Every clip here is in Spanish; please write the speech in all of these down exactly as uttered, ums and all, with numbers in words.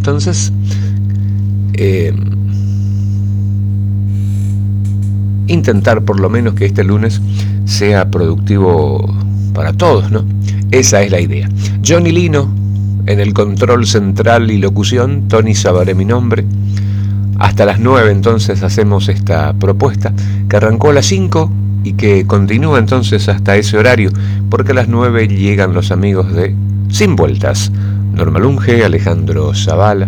Entonces, eh, intentar por lo menos que este lunes sea productivo para todos, ¿no? Esa es la idea. Johnny Lino en el control central y locución, Tony Sabaré mi nombre. Hasta las nueve entonces hacemos esta propuesta que arrancó a las cinco y que continúa entonces hasta ese horario, porque a las nueve llegan los amigos de Sin Vueltas, Norma Lunge, Alejandro Zavala,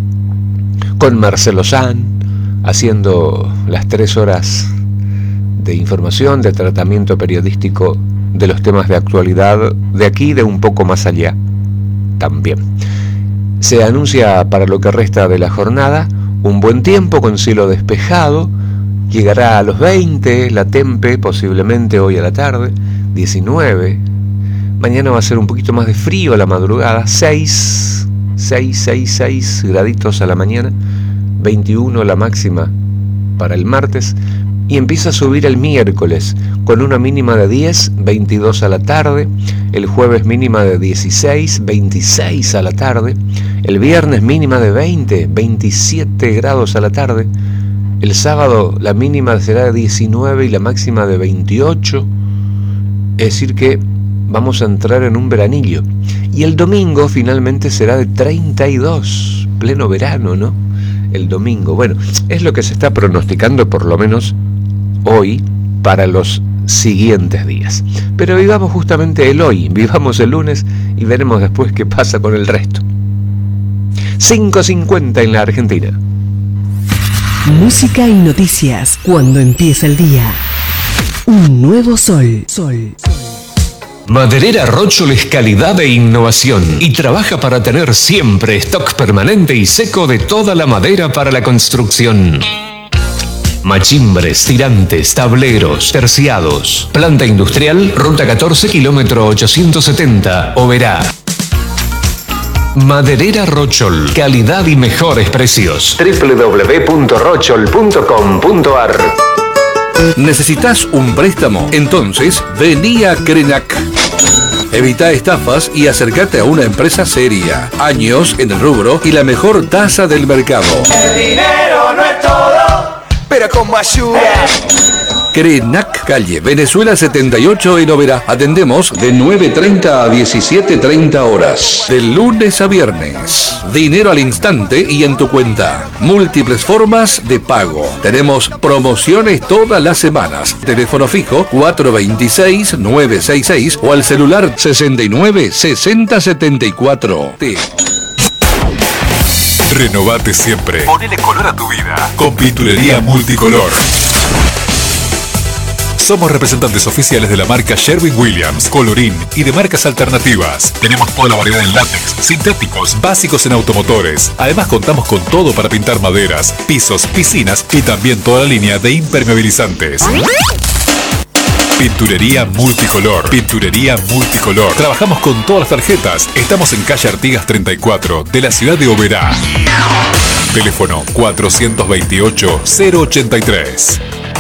con Marcelo San, haciendo las tres horas de información, de tratamiento periodístico de los temas de actualidad de aquí y de un poco más allá también. Se anuncia para lo que resta de la jornada un buen tiempo con cielo despejado, llegará a los veinte, la tempe posiblemente hoy a la tarde, diecinueve, mañana va a ser un poquito más de frío a la madrugada, seis, seis, seis, seis graditos a la mañana, veintiuno la máxima para el martes, y empieza a subir el miércoles con una mínima de diez, veintidós a la tarde, el jueves mínima de dieciséis, veintiséis a la tarde, el viernes mínima de veinte, veintisiete grados a la tarde, el sábado la mínima será de diecinueve y la máxima de veintiocho, es decir que vamos a entrar en un veranillo, y el domingo finalmente será de treinta y dos, pleno verano, ¿no? El domingo, bueno, es lo que se está pronosticando por lo menos hoy para los siguientes días. Pero vivamos justamente el hoy, vivamos el lunes y veremos después qué pasa con el resto. cinco cincuenta en la Argentina. Música y noticias cuando empieza el día. Un nuevo sol. Sol. Maderera Rochol es calidad e innovación y trabaja para tener siempre stock permanente y seco de toda la madera para la construcción. Machimbres, tirantes, tableros, terciados. Planta industrial, ruta catorce, kilómetro ochocientos setenta, Oberá. Maderera Rochol, calidad y mejores precios. doble u doble u doble u punto rochol punto com punto a r. ¿Necesitas un préstamo? Entonces, vení a Crenac. Evita estafas y acércate a una empresa seria. Años en el rubro y la mejor tasa del mercado. El dinero no es todo, pero como ayuda. Crenac, calle Venezuela setenta y ocho en Oberá. Atendemos de nueve treinta a diecisiete treinta horas. De lunes a viernes. Dinero al instante y en tu cuenta. Múltiples formas de pago. Tenemos promociones todas las semanas. Teléfono fijo cuatro dos seis, nueve seis seis o al celular sesenta y nueve, sesenta, setenta y cuatro. T. Renovate siempre. Ponele color a tu vida. Con Pinturería Multicolor. Somos representantes oficiales de la marca Sherwin-Williams, Colorín y de marcas alternativas. Tenemos toda la variedad en látex, sintéticos, básicos en automotores. Además contamos con todo para pintar maderas, pisos, piscinas y también toda la línea de impermeabilizantes. Pinturería Multicolor. Pinturería Multicolor. Trabajamos con todas las tarjetas. Estamos en calle Artigas treinta y cuatro de la ciudad de Oberá. Teléfono cuatrocientos veintiocho, cero ochenta y tres.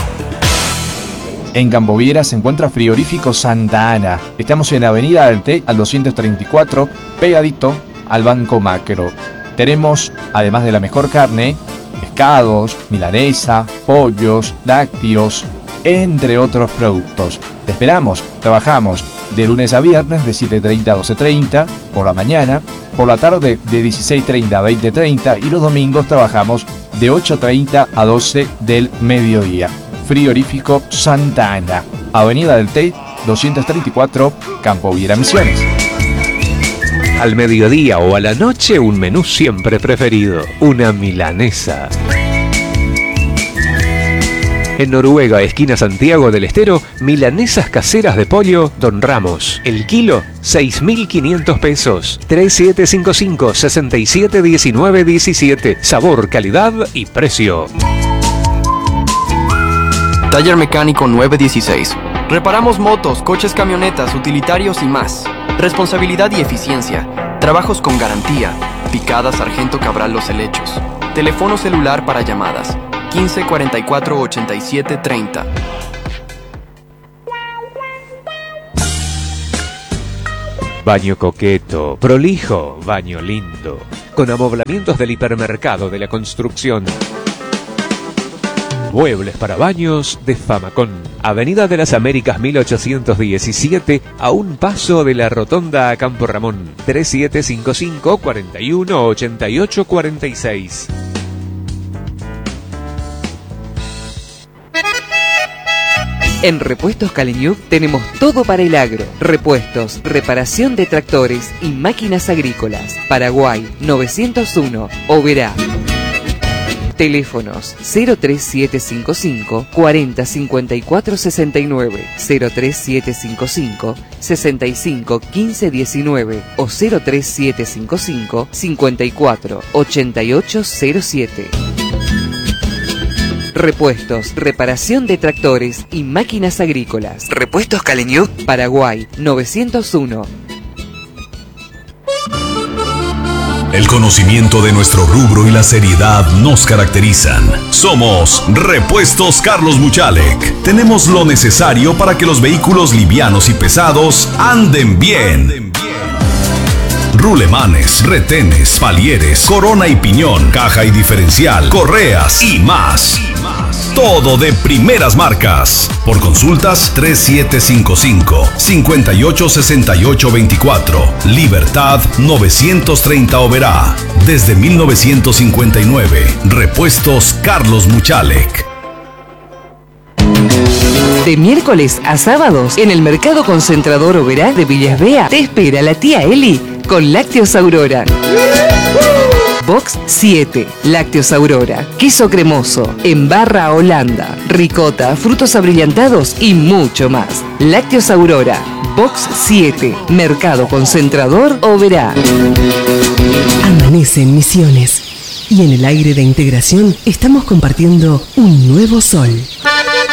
En Campoviera se encuentra Frigorífico Santa Ana. Estamos en la avenida del Té al doscientos treinta y cuatro, pegadito al Banco Macro. Tenemos, además de la mejor carne, pescados, milanesa, pollos, lácteos, entre otros productos. Te esperamos, trabajamos de lunes a viernes de siete treinta a doce treinta, por la mañana, por la tarde de dieciséis treinta a veinte treinta y los domingos trabajamos de ocho treinta a doce del mediodía. Frigorífico Santa Ana, avenida del Té, doscientos treinta y cuatro, Campoviera, Misiones. Al mediodía o a la noche, un menú siempre preferido, una milanesa. En Noruega, esquina Santiago del Estero, milanesas caseras de pollo Don Ramos. El kilo, seis mil quinientos pesos. tres siete cinco cinco, seis siete uno nueve uno siete. Sabor, calidad y precio. Taller Mecánico nueve dieciséis. Reparamos motos, coches, camionetas, utilitarios y más. Responsabilidad y eficiencia. Trabajos con garantía. Picada Sargento Cabral Los Helechos. Teléfono celular para llamadas. quince cuarenta y cuatro, ochenta y siete, treinta. Baño coqueto, prolijo, baño lindo. con amoblamientos del hipermercado de la construcción. Muebles para baños de Famacón. Avenida de las Américas mil ochocientos diecisiete, a un paso de la rotonda a Campo Ramón. tres siete cinco cinco, cuatro uno, ocho ocho cuatro seis. En Repuestos Caleñuc tenemos todo para el agro. Repuestos, reparación de tractores y máquinas agrícolas. Paraguay novecientos uno, Oberá. Teléfonos cero tres siete cinco cinco, cuarenta cincuenta y cuatro sesenta y nueve, cero tres siete cinco cinco, sesenta y cinco quince diecinueve o cero tres siete cinco cinco, cincuenta y cuatro ochenta y ocho cero siete. Repuestos, reparación de tractores y máquinas agrícolas. Repuestos Caleñuc, Paraguay novecientos uno. El conocimiento de nuestro rubro y la seriedad nos caracterizan. Somos Repuestos Carlos Muchalek. Tenemos lo necesario para que los vehículos livianos y pesados anden bien. Rulemanes, retenes, palieres, corona y piñón, caja y diferencial, correas y más. Todo de primeras marcas. Por consultas tres siete cinco cinco, cinco ocho seis ocho dos cuatro. Libertad novecientos treinta Oberá. Desde mil novecientos cincuenta y nueve. Repuestos Carlos Muchalek. De miércoles a sábados, en el Mercado Concentrador Oberá de Villas Bea, te espera la tía Eli con Lácteos Aurora. Box siete, Lácteos Aurora, queso cremoso, en barra Holanda, ricota, frutos abrillantados y mucho más. Lácteos Aurora, Box siete, Mercado Concentrador Oberá. Amanece en Misiones y en el aire de integración estamos compartiendo un nuevo sol.